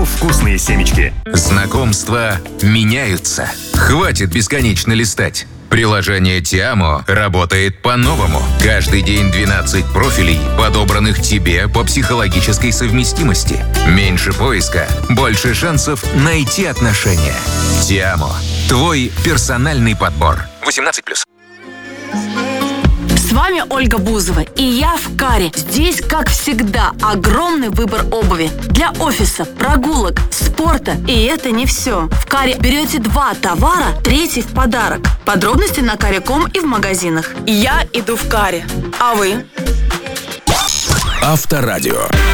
по-настоящему вкусные семечки. Знакомства меняются. Хватит бесконечно листать. Приложение Тиамо работает по-новому. Каждый день 12 профилей, подобранных тебе по психологической совместимости. Меньше поиска, больше шансов найти отношения. Тиамо. Твой персональный подбор. 18+. С вами Ольга Бузова, и я в Каре. Здесь, как всегда, огромный выбор обуви. Для офиса, прогулок, спорта. И это не все. В Каре берете 2 товара, 3 в подарок. Подробности на Каре.ком и в магазинах. Я иду в Каре. А вы? Авторадио.